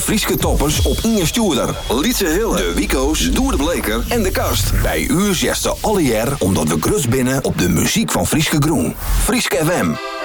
Frieske toppers op Inge Stuurder, Lietse Hille, de Wico's, Doer de Bleker en de Kast. Bij u zegt ze alle jaar omdat we grus binnen op de muziek van Frieske Groen. Frieske FM.